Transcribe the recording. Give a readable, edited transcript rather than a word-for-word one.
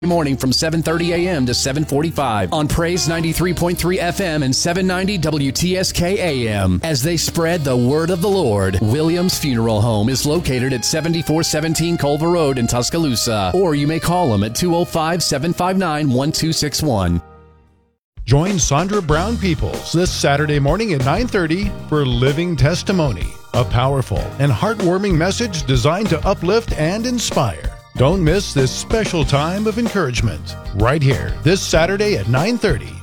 Morning from 7:30 a.m. to 7:45 on Praise 93.3 FM and 790 WTSK AM. As they spread the word of the Lord, Williams Funeral Home is located at 7417 Culver Road in Tuscaloosa, or you may call them at 205-759-1261. Join Sandra Brown Peoples this Saturday morning at 9:30 for Living Testimony, a powerful and heartwarming message designed to uplift and inspire. Don't miss this special time of encouragement right here this Saturday at 9:30